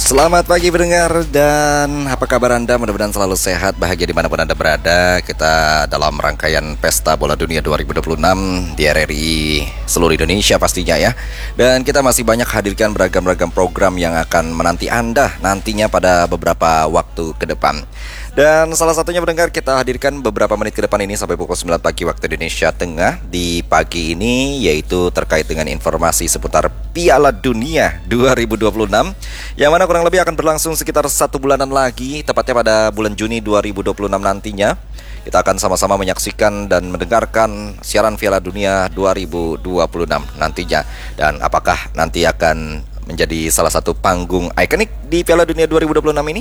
Selamat pagi pendengar, dan apa kabar Anda? Mudah-mudahan selalu sehat, bahagia dimanapun Anda berada. Kita dalam rangkaian Pesta Bola Dunia 2026 di RRI seluruh Indonesia pastinya ya. Dan kita masih banyak hadirkan beragam-ragam program yang akan menanti Anda nantinya pada beberapa waktu ke depan. Dan salah satunya pendengar, kita hadirkan beberapa menit ke depan ini sampai pukul 9 pagi waktu Indonesia Tengah di pagi ini, yaitu terkait dengan informasi seputar Piala Dunia 2026 yang mana kurang lebih akan berlangsung sekitar 1 bulanan lagi, tepatnya pada bulan Juni 2026 nantinya. Kita akan sama-sama menyaksikan dan mendengarkan siaran Piala Dunia 2026 nantinya. Dan apakah nanti akan menjadi salah satu panggung ikonik di Piala Dunia 2026 ini?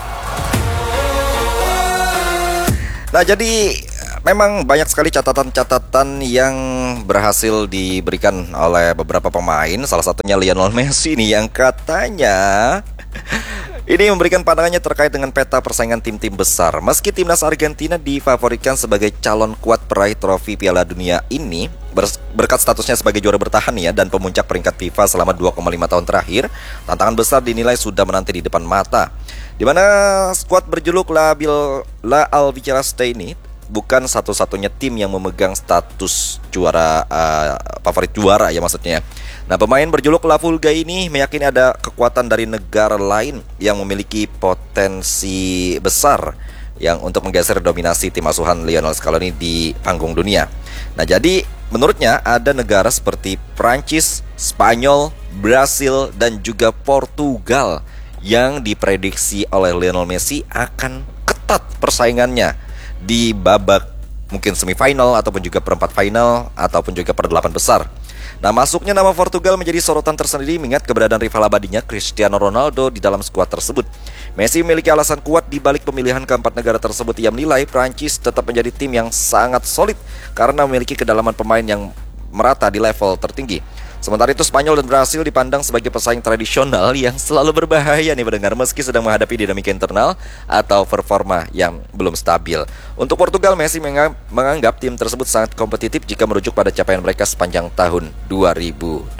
Nah, jadi memang banyak sekali catatan-catatan yang berhasil diberikan oleh beberapa pemain. Salah satunya Lionel Messi nih, yang katanya ini memberikan pandangannya terkait dengan peta persaingan tim-tim besar. Meski timnas Argentina difavoritkan sebagai calon kuat peraih trofi Piala Dunia ini berkat statusnya sebagai juara bertahan ya dan pemuncak peringkat FIFA selama 2,5 tahun terakhir, tantangan besar dinilai sudah menanti di depan mata. Di mana skuad berjuluk La Albiceleste ini bukan satu-satunya tim yang memegang status juara favorit juara ya maksudnya. Nah, pemain berjuluk La Pulga ini meyakini ada kekuatan dari negara lain yang memiliki potensi besar yang untuk menggeser dominasi tim asuhan Lionel Scaloni di panggung dunia. Nah, jadi menurutnya ada negara seperti Prancis, Spanyol, Brasil, dan juga Portugal yang diprediksi oleh Lionel Messi akan ketat persaingannya di babak mungkin semifinal ataupun juga perempat final ataupun juga perdelapan besar. Nah, masuknya nama Portugal menjadi sorotan tersendiri mengingat keberadaan rival abadinya Cristiano Ronaldo di dalam skuad tersebut. Messi memiliki alasan kuat di balik pemilihan keempat negara tersebut. Ia menilai Prancis tetap menjadi tim yang sangat solid karena memiliki kedalaman pemain yang merata di level tertinggi. Sementara itu Spanyol dan Brasil dipandang sebagai pesaing tradisional yang selalu berbahaya nih pendengar, meski sedang menghadapi dinamika internal atau performa yang belum stabil. Untuk Portugal, Messi menganggap tim tersebut sangat kompetitif jika merujuk pada capaian mereka sepanjang tahun 2025.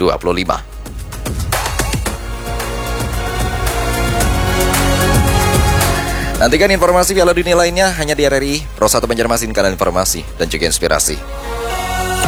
Nantikan informasi Piala Dunia lainnya hanya di RRI Pro 1 Banjarmasin, kanal informasi dan juga inspirasi.